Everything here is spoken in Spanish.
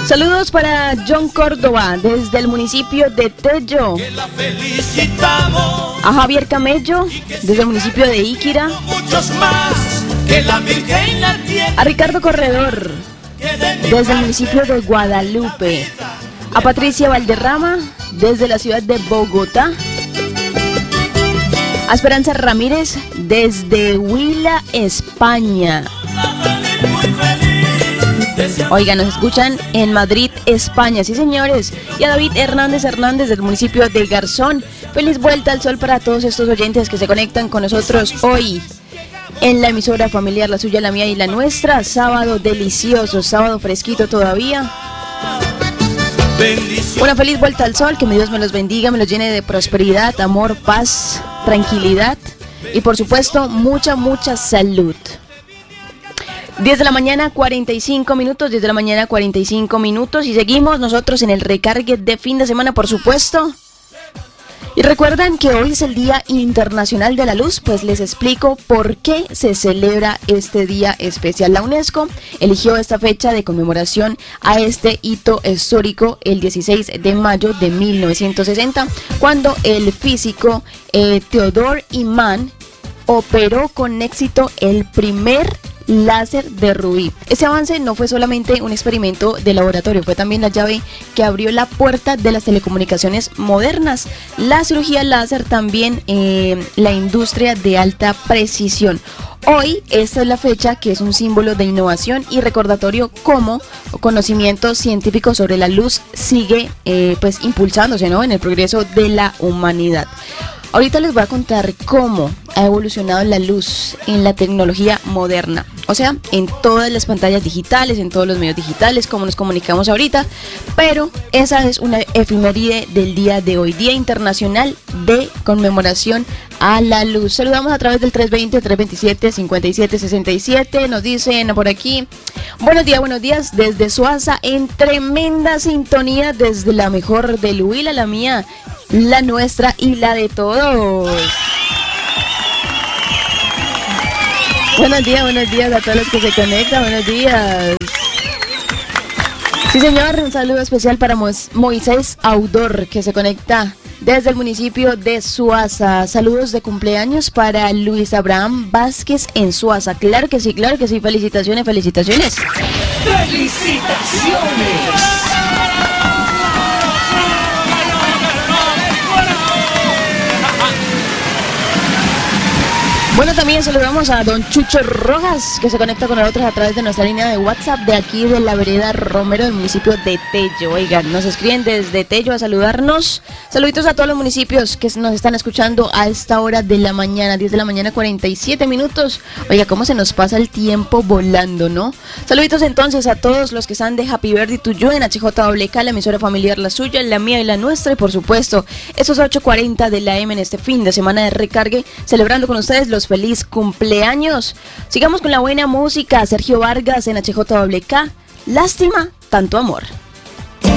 Saludos para John Córdoba desde el municipio de Tello. A Javier Camello desde el municipio de Iquira. A Ricardo Corredor desde el municipio de Guadalupe. A Patricia Valderrama desde la ciudad de Bogotá. A Esperanza Ramírez desde Huila, España. Oiga, nos escuchan en Madrid, España, sí señores. Y a David Hernández del municipio de Garzón. Feliz vuelta al sol para todos estos oyentes que se conectan con nosotros hoy en la emisora familiar, la suya, la mía y la nuestra. Sábado delicioso, sábado fresquito todavía. Una feliz vuelta al sol, que mi Dios me los bendiga, me los llene de prosperidad, amor, paz, tranquilidad y por supuesto mucha salud. 10 de la mañana 45 minutos, 10 de la mañana 45 minutos y seguimos nosotros en el recargue de fin de semana, por supuesto. Y recuerdan que hoy es el Día Internacional de la Luz, pues les explico por qué se celebra este día especial. La UNESCO eligió esta fecha de conmemoración a este hito histórico el 16 de mayo de 1960, cuando el físico Theodor Iman operó con éxito el primer láser de rubí. Ese avance no fue solamente un experimento de laboratorio, fue también la llave que abrió la puerta de las telecomunicaciones modernas, la cirugía láser, también la industria de alta precisión. Hoy esta es la fecha que es un símbolo de innovación y recordatorio cómo conocimiento científico sobre la luz sigue pues impulsándose, ¿no?, en el progreso de la humanidad. Ahorita les voy a contar cómo ha evolucionado la luz en la tecnología moderna, o sea, en todas las pantallas digitales, en todos los medios digitales, cómo nos comunicamos ahorita, pero esa es una efeméride del día de hoy, Día Internacional de Conmemoración a la Luz. Saludamos a través del 320-327-5767, nos dicen por aquí, buenos días desde Suaza, en tremenda sintonía desde la mejor del Huila, la mía, la nuestra y la de todos. Buenos días a todos los que se conectan, buenos días. Sí señor, un saludo especial para Moisés Audor, que se conecta desde el municipio de Suaza. Saludos de cumpleaños para Luis Abraham Vázquez en Suaza. Claro que sí, felicitaciones. ¡Felicitaciones! Bueno, también saludamos a don Chucho Rojas, que se conecta con nosotros a través de nuestra línea de WhatsApp de aquí de la vereda Romero, del municipio de Tello. Oigan, nos escriben desde Tello a saludarnos. Saluditos a todos los municipios que nos están escuchando a esta hora de la mañana, 10 de la mañana 47 minutos. Oiga, cómo se nos pasa el tiempo volando, ¿no? Saluditos entonces a todos los que están de Happy Birthday to You en HJWK, la emisora familiar, la suya, la mía y la nuestra. Y por supuesto, esos 8:40 de la M en este fin de semana de recargue, celebrando con ustedes los feliz cumpleaños. Sigamos con la buena música. Sergio Vargas en HJWK. Lástima, tanto amor.